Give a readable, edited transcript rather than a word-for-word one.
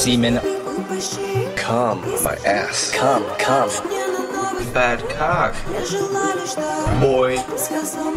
semen. Come, my ass. Come. Fat cock. Boy.